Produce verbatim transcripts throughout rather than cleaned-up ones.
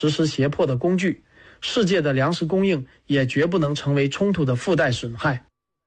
实施胁迫的工具，世界的粮食供应也绝不能成为冲突的附带损害。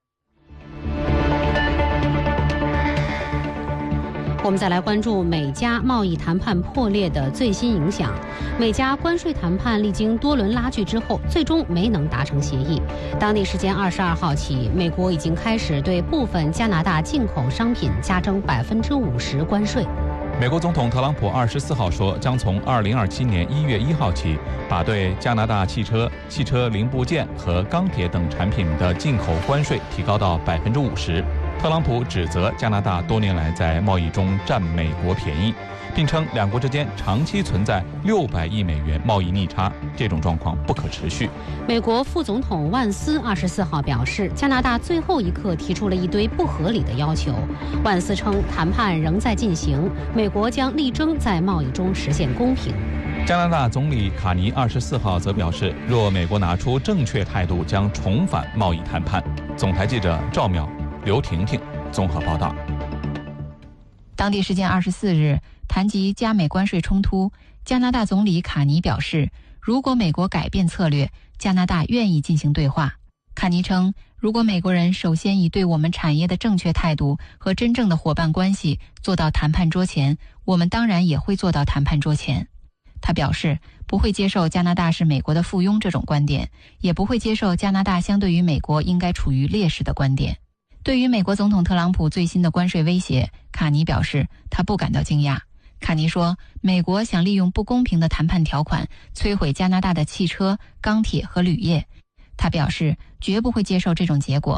我们再来关注美加贸易谈判破裂的最新影响。美加关税谈判历经多轮拉锯之后，最终没能达成协议。当地时间二十二号起，美国已经开始对部分加拿大进口商品加征百分之五十关税。 美国总统特朗普二十四号说，将从二零二七年一月一号起，把对加拿大汽车、汽车零部件和钢铁等产品的进口关税提高到百分之五十。特朗普指责加拿大多年来在贸易中占美国便宜，并称两国之间长期存在六百亿美元贸易逆差，这种状况不可持续。 美国副总统万斯二十四号表示，加拿大最后一刻提出了一堆不合理的要求。万斯称，谈判仍在进行，美国将力争在贸易中实现公平。 加拿大总理卡尼二十四号则表示，若美国拿出正确态度，将重返贸易谈判。总台记者赵淼、刘婷婷综合报道。 当地时间二十四日，谈及加美关税冲突，加拿大总理卡尼表示，如果美国改变策略，加拿大愿意进行对话。卡尼称，如果美国人首先以对我们产业的正确态度和真正的伙伴关系做到谈判桌前，我们当然也会做到谈判桌前。他表示，不会接受加拿大是美国的附庸这种观点，也不会接受加拿大相对于美国应该处于劣势的观点。对于美国总统特朗普最新的关税威胁，卡尼表示他不感到惊讶。卡尼说，美国想利用不公平的谈判条款摧毁加拿大的汽车、钢铁和铝业。他表示绝不会接受这种结果。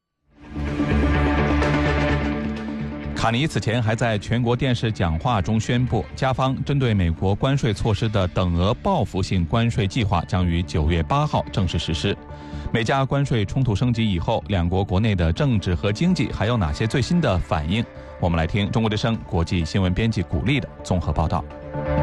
卡尼此前还在全国电视讲话中宣布，加方针对美国关税措施的等额报复性关税计划将于九月八号正式实施。美加关税冲突升级以后，两国国内的政治和经济还有哪些最新的反应？我们来听中国之声国际新闻编辑古丽的综合报道。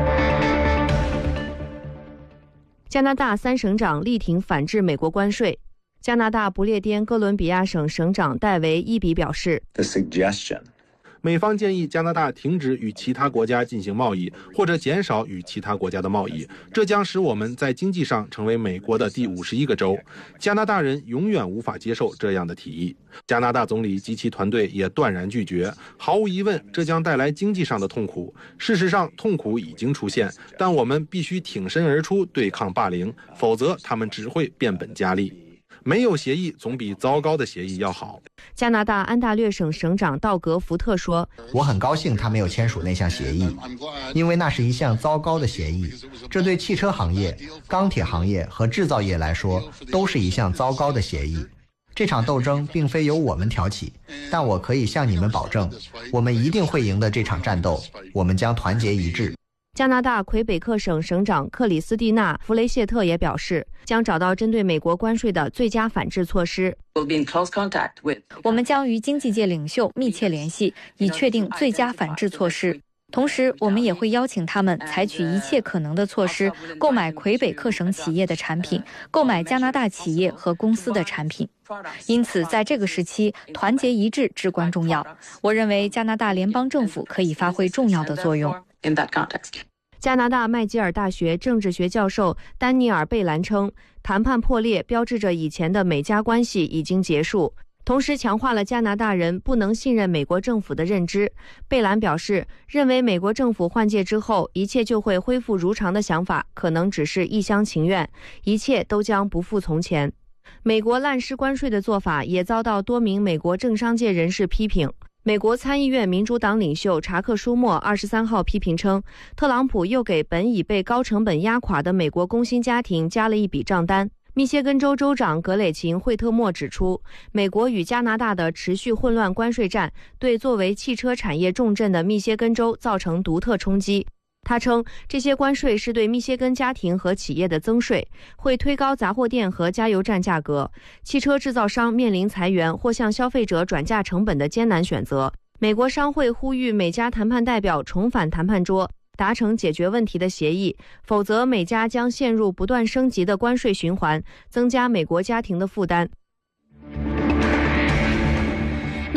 加拿大三省长力挺反制美国关税。加拿大不列颠哥伦比亚省省长戴维伊比表示， The suggestion 美方建议加拿大停止与其他国家进行贸易，或者减少与其他国家的贸易，这将使我们在经济上成为美国的第五十一个州。加拿大人永远无法接受这样的提议。加拿大总理及其团队也断然拒绝，毫无疑问，这将带来经济上的痛苦。事实上，痛苦已经出现，但我们必须挺身而出对抗霸凌，否则他们只会变本加厉。没有协议总比糟糕的协议要好。 加拿大安大略省省长道格福特说， 我很高兴他没有签署那项协议，因为那是一项糟糕的协议，这对汽车行业、钢铁行业和制造业来说都是一项糟糕的协议。这场斗争并非由我们挑起，但我可以向你们保证，我们一定会赢得这场战斗，我们将团结一致。 加拿大魁北克省省长克里斯蒂娜·弗雷谢特也表示，将找到针对美国关税的最佳反制措施。 我们将与经济界领袖密切联系，以确定最佳反制措施。同时，我们也会邀请他们采取一切可能的措施，购买魁北克省企业的产品，购买加拿大企业和公司的产品。因此，在这个时期，团结一致至关重要。我认为加拿大联邦政府可以发挥重要的作用。 加拿大麦吉尔大学政治学教授丹尼尔·贝兰称，谈判破裂标志着以前的美加关系已经结束，同时强化了加拿大人不能信任美国政府的认知。贝兰表示，认为美国政府换届之后一切就会恢复如常的想法可能只是一厢情愿，一切都将不复从前。美国滥施关税的做法也遭到多名美国政商界人士批评。美国参议院民主党领袖查克·舒默二十三号批评称，特朗普又给本已被高成本压垮的美国工薪家庭加了一笔账单。密歇根州州长格雷琴·惠特莫指出，美国与加拿大的持续混乱关税战对作为汽车产业重镇的密歇根州造成独特冲击。他称，这些关税是对密歇根家庭和企业的增税，会推高杂货店和加油站价格。汽车制造商面临裁员或向消费者转嫁成本的艰难选择。美国商会呼吁美加谈判代表重返谈判桌，达成解决问题的协议，否则美加将陷入不断升级的关税循环，增加美国家庭的负担。 那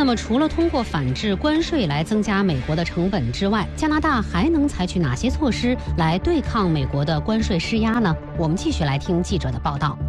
那么除了通过反制关税来增加美国的成本之外，加拿大还能采取哪些措施来对抗美国的关税施压呢？我们继续来听记者的报道。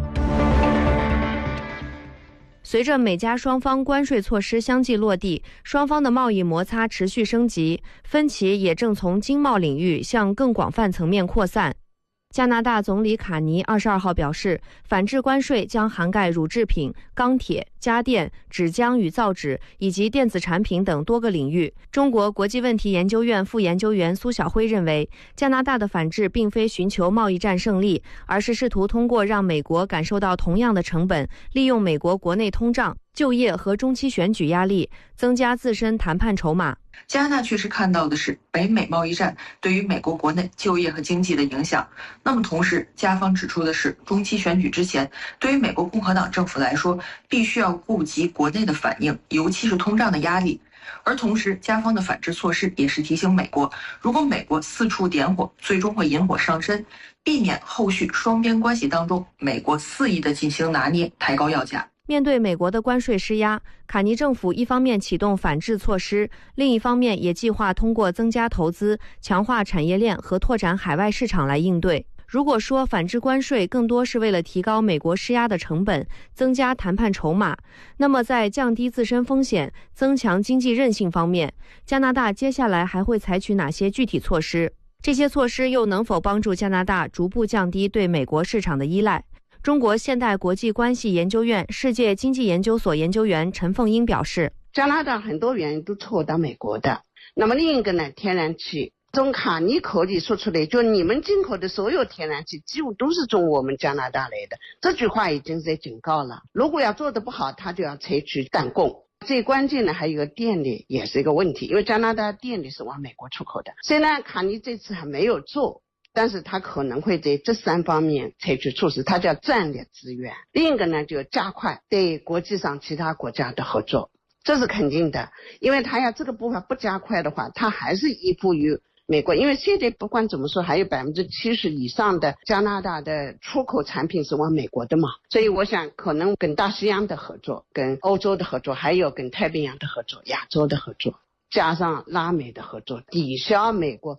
随着美加双方关税措施相继落地，双方的贸易摩擦持续升级，分歧也正从经贸领域向更广泛层面扩散。加拿大总理卡尼二十二号表示，反制关税将涵盖乳制品、钢铁、家电、纸浆与造纸以及电子产品等多个领域。中国国际问题研究院副研究员苏晓辉认为，加拿大的反制并非寻求贸易战胜利，而是试图通过让美国感受到同样的成本，利用美国国内通胀、就业和中期选举压力，增加自身谈判筹码。 加拿大确实看到的是北美贸易战对于美国国内就业和经济的影响。那么同时，加方指出的是，中期选举之前，对于美国共和党政府来说，必须要顾及国内的反应，尤其是通胀的压力。而同时，加方的反制措施也是提醒美国，如果美国四处点火，最终会引火上身，避免后续双边关系当中美国肆意的进行拿捏，抬高要价。 面对美国的关税施压，卡尼政府一方面启动反制措施，另一方面也计划通过增加投资、强化产业链和拓展海外市场来应对。如果说反制关税更多是为了提高美国施压的成本，增加谈判筹码，那么在降低自身风险、增强经济韧性方面，加拿大接下来还会采取哪些具体措施？这些措施又能否帮助加拿大逐步降低对美国市场的依赖？中国现代国际关系研究院世界经济研究所研究员陈凤英表示， 加拿大很多原因都错到美国的。那么另一个呢，天然气，从卡尼口里说出来，就你们进口的所有天然气几乎都是从我们加拿大来的，这句话已经在警告了。如果要做得不好，他就要采取断供。最关键的还有一个电力也是一个问题，因为加拿大电力是往美国出口的。虽然卡尼这次还没有做，但是他可能会在这三方面采取措施，他叫战略资源。另一个呢，就加快对国际上其他国家的合作，这是肯定的，因为他要这个部分不加快的话，他还是依附于美国。因为现在不管怎么说，还有百分之七十以上的加拿大的出口产品是往美国的嘛，所以我想可能跟大西洋的合作、跟欧洲的合作，还有跟太平洋的合作、亚洲的合作，加上拉美的合作，抵消美国。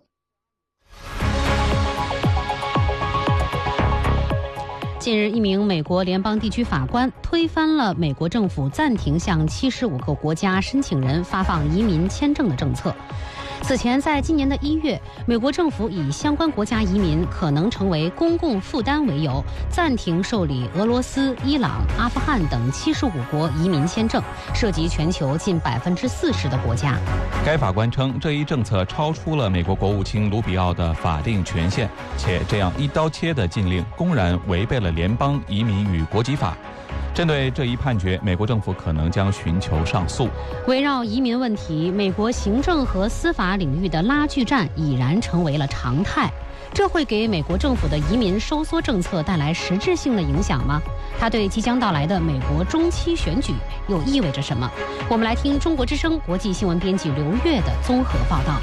近日，一名美国联邦地区法官推翻了美国政府暂停向七十五个国家申请人发放移民签证的政策。此前，在今年的一月，美国政府以相关国家移民可能成为公共负担为由，暂停受理俄罗斯、伊朗、阿富汗等七十五国移民签证，涉及全球近百分之四十的国家。 该法官称，这一政策超出了美国国务卿卢比奥的法定权限，且这样一刀切的禁令公然违背了联邦移民与国籍法。针对这一判决，美国政府可能将寻求上诉。 围绕移民问题，美国行政和司法领域的拉锯战已然成为了常态。这会给美国政府的移民收缩政策带来实质性的影响吗？它对即将到来的美国中期选举又意味着什么？我们来听中国之声国际新闻编辑刘月的综合报道。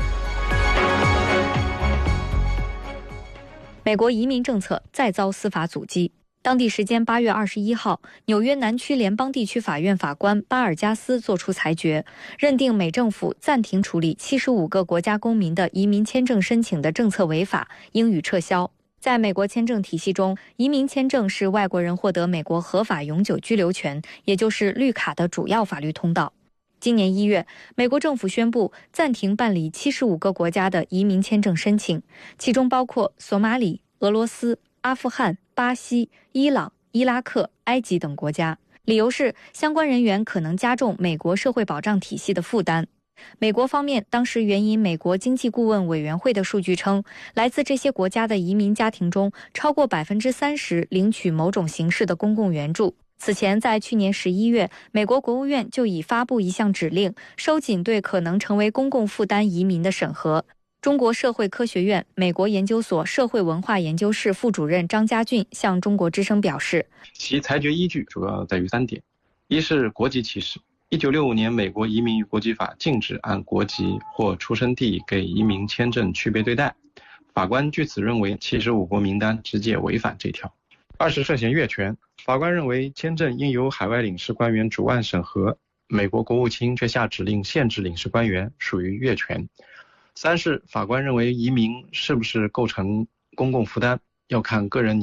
美国移民政策再遭司法阻击。当地时间八月二十一号，纽约南区联邦地区法院法官巴尔加斯作出裁决，认定美政府暂停处理七十五个国家公民的移民签证申请的政策违法，应予撤销。在美国签证体系中，移民签证是外国人获得美国合法永久居留权，也就是绿卡的主要法律通道。今年一月，美国政府宣布暂停办理七十五个国家的移民签证申请，其中包括索马里、俄罗斯、阿富汗、巴西、伊朗、伊拉克、埃及等国家，理由是相关人员可能加重美国社会保障体系的负担。美国方面当时援引美国经济顾问委员会的数据称，来自这些国家的移民家庭中，超过百分之三十领取某种形式的公共援助。此前，在去年十一月，美国国务院就已发布一项指令，收紧对可能成为公共负担移民的审核。中国社会科学院美国研究所社会文化研究室副主任张家俊向中国之声表示， 其裁决依据主要在于三点：一是国籍歧视。一九六五年美国移民与国籍法禁止按国籍或出生地给移民签证区别对待，法官据此认为七十五国名单直接违反这条。二是涉嫌越权，法官认为签证应由海外领事官员主案审核， 美国国务卿却下指令限制领事官员，属于越权。三是法官认为移民是不是构成公共负担，要看个人